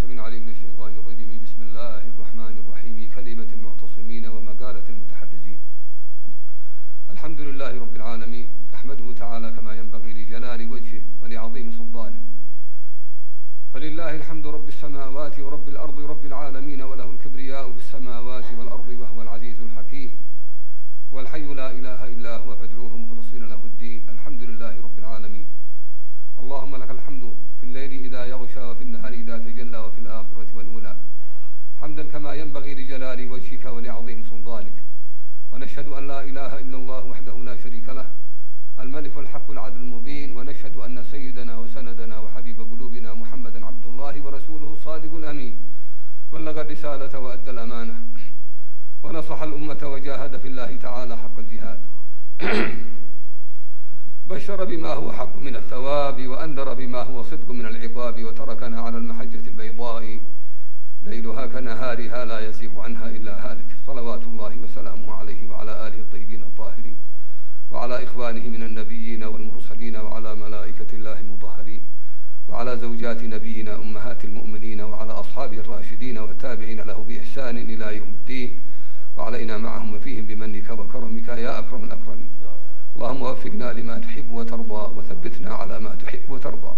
السميع العليم من الشيطان الرجيم. بسم الله الرحمن الرحيم. كلمة المعتصمين ومقالة المتحرزين. الحمد لله رب العالمين، أحمده تعالى كما ينبغي لجلال وجهه ولعظيم سلطانه. فلله الحمد رب السماوات ورب الأرض رب العالمين، وله الكبرياء في السماوات والأرض، وهو العزيز الحكيم، والحي لا إله إلا هو فادعوه مخلصين له الدين. الحمد لله رب العالمين. اللهم لك الحمد في الليل إذا يغشى، وفي النهار إذا تجلى، وفي الآخرة والأولى، حمدا كما ينبغي لجلال وجهك ولعظيم سلطانك. ونشهد أن لا إله إلا الله وحده لا شريك له، الملك الحق العدل المبين. ونشهد أن سيدنا وسندنا وحبيب قلوبنا محمدا عبد الله ورسوله الصادق الأمين، بلغ الرسالة وأدى الأمانة، ونصح الأمة وجاهد في الله تعالى حق الجهاد. بشر بما هو حق من الثواب، وأنذر بما هو صدق من العقاب، وتركنا على المحجة البيضاء ليلها كنهارها لا يزيغ عنها إلا هالك، صلوات الله وسلامه عليه وعلى آله الطيبين الطاهرين، وعلى إخوانه من النبيين والمرسلين، وعلى ملائكة الله المطهرين، وعلى زوجات نبينا أمهات المؤمنين، وعلى أصحابه الراشدين والتابعين له بإحسان إلى يوم الدين، وعلينا معهم وفيهم بمنك وكرمك يا أكرم الأكرمين. اللهم وفقنا لما تحب وترضى، وثبتنا على ما تحب وترضى،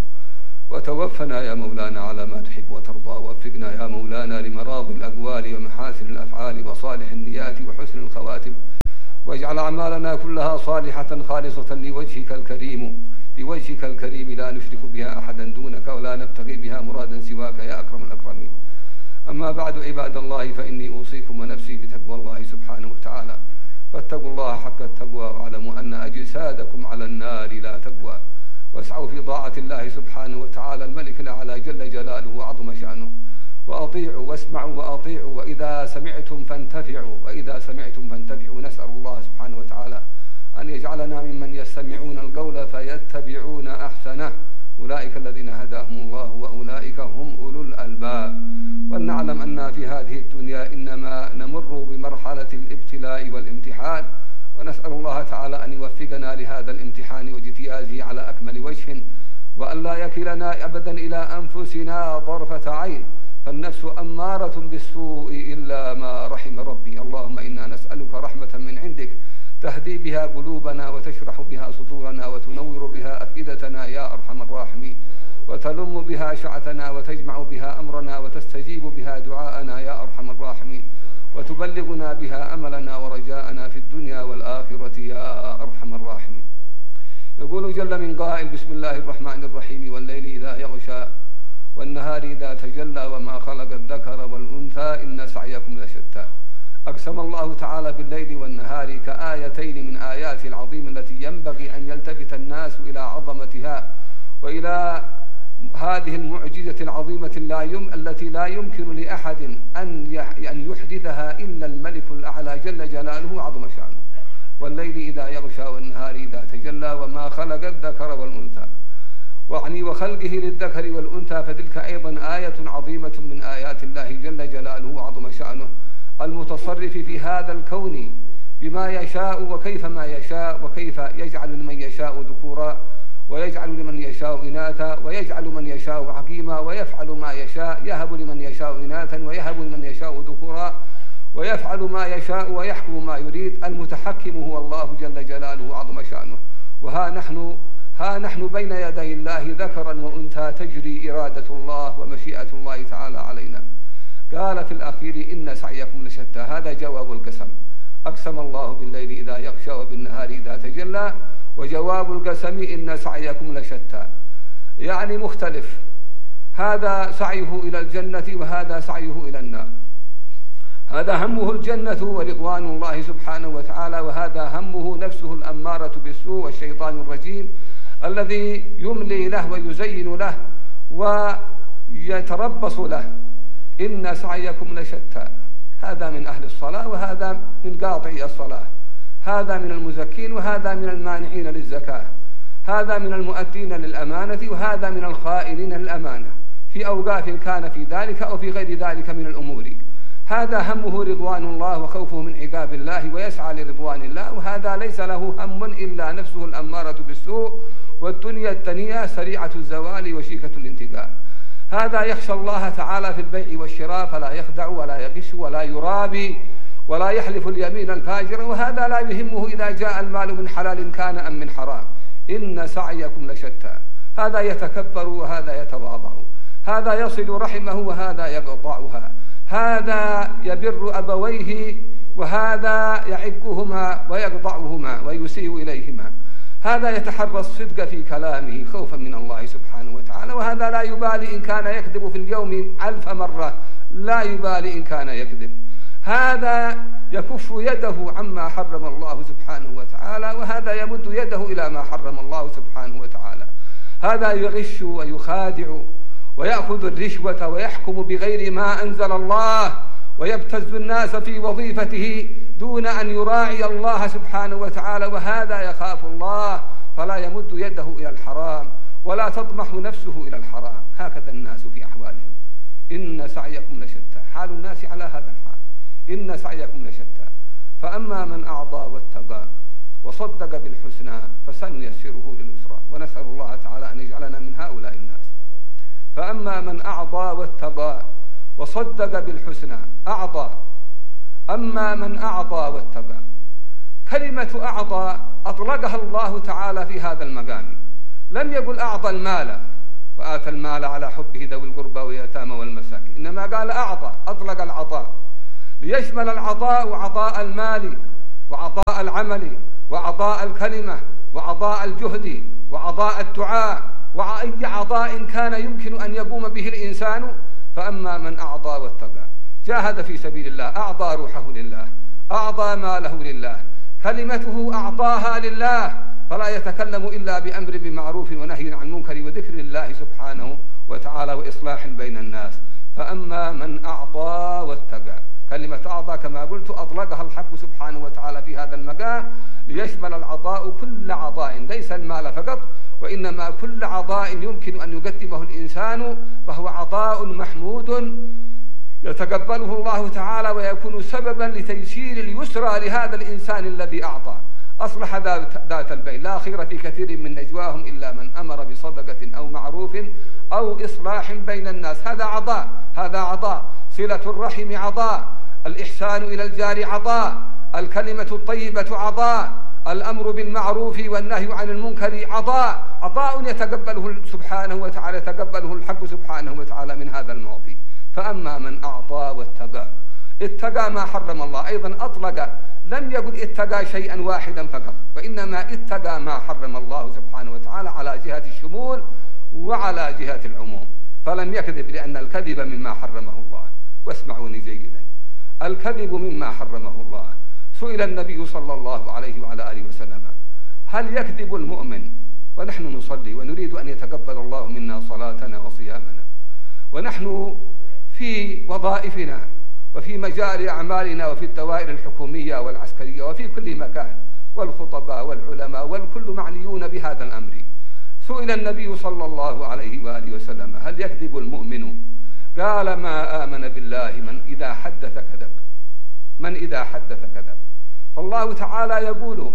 وتوفنا يا مولانا على ما تحب وترضى. ووفقنا يا مولانا لمراضي الأقوال ومحاسن الأفعال وصالح النيات وحسن الخواتم، واجعل أعمالنا كلها صالحة خالصة لوجهك الكريم، لوجهك الكريم لا نشرك بها أحدا دونك، ولا نبتغي بها مرادا سواك يا أكرم الأكرمين. أما بعد، عباد الله، فإني أوصيكم ونفسي بتقوى الله سبحانه وتعالى. فاتقوا الله حق التقوى، واعلموا أن أجسادكم على النار لا تقوى، واسعوا في طاعة الله سبحانه وتعالى الملك الأعلى جل جلاله وعظم شأنه. وأطيعوا واسمعوا وأطيعوا، وإذا سمعتم فانتفعوا، وإذا سمعتم فانتفعوا. نسأل الله سبحانه وتعالى أن يجعلنا ممن يستمعون القول فيتبعون أحسنه، أولئك الذين هداهم الله وأولئك هم أولو الألباب. ولنعلم أن في هذه الدنيا إنما نمر بمرحلة الابتلاء والامتحان، ونسأل الله تعالى أن يوفقنا لهذا الامتحان واجتيازه على أكمل وجه، وأن لا يكلنا أبدا إلى أنفسنا طرفة عين، فالنفس أمارة بالسوء إلا ما رحم ربي. اللهم إنا نسألك رحمة من عندك تهدي بها قلوبنا، وتشرح بها صدورنا، وتنور بها أفئدتنا يا أرحم الراحمين، وتلم بها شعثنا، وتجمع بها أمرنا، وتستجيب بها دعاءنا يا أرحم الراحمين، وتبلغنا بها أملنا ورجاءنا في الدنيا والآخرة يا أرحم الراحمين. يقول جل من قائل: بسم الله الرحمن الرحيم. والليل إذا يغشى، والنهار إذا تجلى، وما خلق الذكر والأنثى، إن سعيكم لشتى. أقسم الله تعالى بالليل والنهار كآيتين من آيات العظيم التي ينبغي أن يلتفت الناس إلى عظمتها، وإلى هذه المعجزة العظيمة التي لا يمكن لأحد أن يحدثها إلا الملك الأعلى جل جلاله عظم شأنه. والليل إذا يغشى، والنهار إذا تجلى، وما خلق الذكر والأنثى. وخلقه للذكر والأنثى، فتلك أيضا آية عظيمة من آيات الله جل جلاله وعظم شأنه، المتصرف في هذا الكون بما يشاء وكيف ما يشاء، وكيف يجعل لمن يشاء ذكورا، ويجعل لمن يشاء إناثا، ويجعل من يشاء عقيما، ويفعل ما يشاء، يهب لمن يشاء إناثا، ويهب لمن يشاء ذكورا، ويفعل ما يشاء، ويحكم ما يريد. المتحكم هو الله جل جلاله وعظم شأنه. ها نحن بين يدي الله ذكرا وأنثى، تجري إرادة الله ومشيئة الله تعالى علينا. قال في الأخير: إن سعيكم لشتى. هذا جواب القسم. أقسم الله بالليل إذا يغشى، وبالنهار إذا تجلى. وجواب القسم: إن سعيكم لشتى، يعني مختلف. هذا سعيه إلى الجنة، وهذا سعيه إلى النار. هذا همه الجنة ورضوان الله سبحانه وتعالى، وهذا همه نفسه الأمارة بالسوء والشيطان الرجيم الذي يملي له ويزين له ويتربص له. إن سعيكم لشتى. هذا من أهل الصلاة، وهذا من قاطعي الصلاة، هذا من المزكين، وهذا من المانعين للزكاة، هذا من المؤدين للأمانة، وهذا من الخائنين للأمانة، في أوقاف كان في ذلك أو في غير ذلك من الأمور. هذا همه رضوان الله وخوفه من عقاب الله، ويسعى لرضوان الله، وهذا ليس له هم إلا نفسه الأمارة بالسوء، والدنيا الدنيا سريعة الزوال وشيكة الانتقال. هذا يخشى الله تعالى في البيع والشراء فلا يخدع ولا يغش ولا يرابي ولا يحلف اليمين الفاجرة، وهذا لا يهمه إذا جاء المال من حلال كان أم من حرام. إن سعيكم لشتى. هذا يتكبر وهذا يتواضع، هذا يصل رحمه وهذا يقطعها، هذا يبر أبويه وهذا يعقهما ويقطعهما ويسيء إليهما، هذا يتحرى الصدق في كلامه خوفا من الله سبحانه وتعالى، وهذا لا يبالي إن كان يكذب في اليوم 1000 مرة، لا يبالي إن كان يكذب. هذا يكف يده عما حرم الله سبحانه وتعالى، وهذا يمد يده إلى ما حرم الله سبحانه وتعالى. هذا يغش ويخادع ويأخذ الرشوة ويحكم بغير ما أنزل الله ويبتز الناس في وظيفته دون أن يراعي الله سبحانه وتعالى، وهذا يخاف الله فلا يمد يده إلى الحرام ولا تطمح نفسه إلى الحرام. هكذا الناس في أحوالهم. إن سعيكم لشتى، حال الناس على هذا الحال. إن سعيكم لشتى. فأما من أعطى واتقى وصدق بالحسنى فسنيسره لليسرى، ونسأل الله تعالى أن يجعلنا من هؤلاء الناس. فأما من أعطى واتقى وصدق بالحسنى، أعطى. أما من أعطى واتقى، كلمة أعطى أطلقها الله تعالى في هذا المقام، لم يقل أعطى المال وآتى المال على حبه ذوي القربى واليتامى والمساكين، إنما قال أعطى، أطلق العطاء ليشمل العطاء وعطاء المال وعطاء العمل وعطاء الكلمة وعطاء الجهد وعطاء الدعاء وأي عطاء كان يمكن أن يقوم به الإنسان. فأما من أعطى واتقى، جاهد في سبيل الله، أعطى روحه لله، أعطى ماله لله، كلمته أعطاها لله، فلا يتكلم إلا بأمر بمعروف ونهي عن منكر وذكر الله سبحانه وتعالى وإصلاح بين الناس. فأما من أعطى واتقى، كلمة أعطى كما قلت أطلقها الحق سبحانه وتعالى في هذا المقام ليشمل العطاء كل عطاء، ليس المال فقط، وإنما كل عطاء يمكن أن يقدمه الإنسان فهو عطاء محمود يتقبله الله تعالى ويكون سببا لتيسير اليسرى لهذا الإنسان الذي أعطى. أصلح ذات البين، لا خير في كثير من نجواهم إلا من أمر بصدقة أو معروف أو إصلاح بين الناس. هذا عطاء، هذا عطاء. صلة الرحم عطاء، الإحسان إلى الجار عطاء، الكلمة الطيبة عطاء، الأمر بالمعروف والنهي عن المنكر عطاء، عطاء يتقبله سبحانه وتعالى، يتقبله الحق سبحانه وتعالى من هذا المعطي. فأما من أعطى واتقى، اتقى ما حرم الله، أيضا أطلق، لم يقل اتقى شيئا واحدا فقط، وإنما اتقى ما حرم الله سبحانه وتعالى على جهة الشمول وعلى جهة العموم، فلم يكذب، لأن الكذب مما حرمه الله. واسمعوني جيدا، الكذب مما حرمه الله. سئل النبي صلى الله عليه وعلى آله وسلم: هل يكذب المؤمن ونحن نصلي ونريد أن يتقبل الله منا صلاتنا وصيامنا، ونحن في وظائفنا وفي مجال أعمالنا وفي الدوائر الحكومية والعسكرية وفي كل مكان، والخطباء والعلماء والكل معنيون بهذا الأمر. سئل النبي صلى الله عليه وآله وسلم: هل يكذب المؤمن؟ قال: ما آمن بالله من إذا حدث كذب، من إذا حدث كذب. فالله تعالى يقول: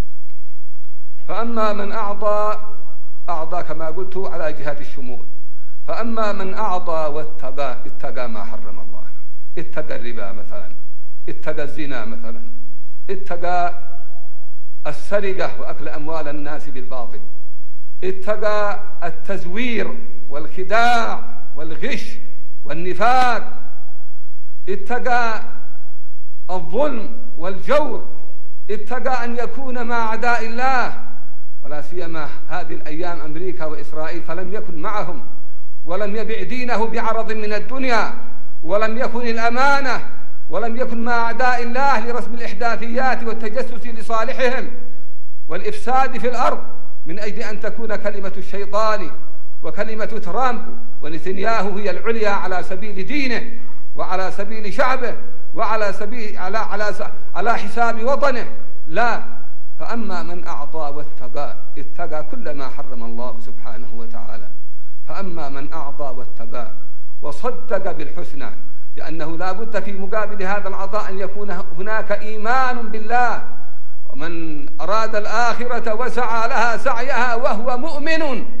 فأما من أعطى، أعطى كما قلت على جهة الشمول. فأما من أعطى واتقى، اتقى ما حرم الله، اتقى الربا مثلا، اتقى الزنا مثلا، اتقى السرقة وأكل أموال الناس بالباطل، اتقى التزوير والخداع والغش والنفاق، اتقى الظلم والجور، اتقى أن يكون مع أعداء الله، ولا سيما هذه الأيام أمريكا وإسرائيل، فلم يكن معهم ولم يبع دينه بعرض من الدنيا، ولم يكن الأمانة، ولم يكن مع أعداء الله لرسم الإحداثيات والتجسس لصالحهم والإفساد في الأرض، من أجل أن تكون كلمة الشيطان وكلمة ترامب ونتنياهو هي العليا على سبيل دينه وعلى سبيل شعبه وعلى سبيل على حساب وطنه. لا. فأما من أعطى واتقى، اتقى كل ما حرم الله سبحانه وتعالى. فأما من أعطى واتقى وصدق بالحسنى، لأنه لا بد في مقابل هذا العطاء أن يكون هناك إيمان بالله. ومن أراد الآخرة وسعى لها سعيها وهو مؤمن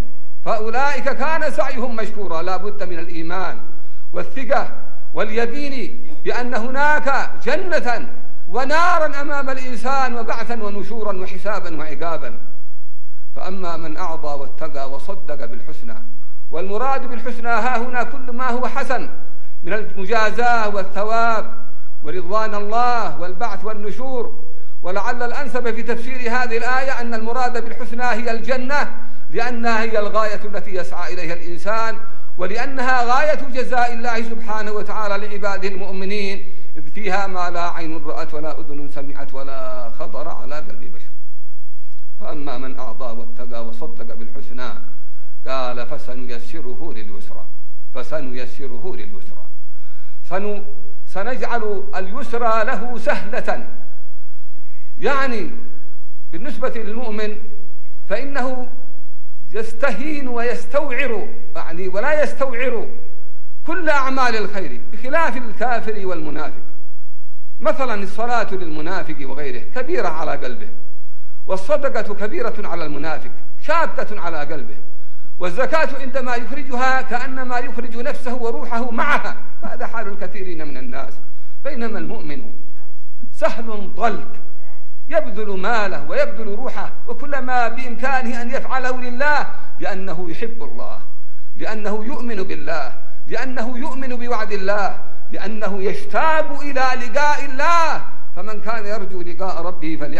فأولئك كان سعيهم مشكورا. لا بد من الإيمان والثقة واليقين بأن هناك جنة ونارا أمام الإنسان، وبعثا ونشورا وحسابا وعقابا. فأما من أعطى واتقى وصدق بالحسنى، والمراد بالحسنى ها هنا كل ما هو حسن من المجازاة والثواب ورضوان الله والبعث والنشور. ولعل الأنسب في تفسير هذه الآية أن المراد بالحسنى هي الجنة، لأنها هي الغاية التي يسعى إليها الإنسان، ولأنها غاية جزاء الله سبحانه وتعالى لعباده المؤمنين، إذ فيها ما لا عين رأت ولا أذن سمعت ولا خطر على قلب بشر. فأما من أعطى واتقى وصدق بالحسنى قال فسنيسره لليسرى. فسنيسره لليسرى، سنجعل اليسرى له سهلة. يعني بالنسبة للمؤمن فإنه يستهين ويستوعر، يعني ولا يستوعر كل أعمال الخير، بخلاف الكافر والمنافق. مثلا الصلاة للمنافق وغيره كبيرة على قلبه، والصدقة كبيرة على المنافق شاقة على قلبه، والزكاة عندما يخرجها كأنما يخرج نفسه وروحه معها، وهذا حال الكثيرين من الناس. بينما المؤمن سهل ضلق، يبذل ماله ويبذل روحه وكل ما بإمكانه أن يفعله لله، لأنه يحب الله، لأنه يؤمن بالله، لأنه يؤمن بوعد الله، لأنه يشتاق إلى لقاء الله. فمن كان يرجو لقاء ربه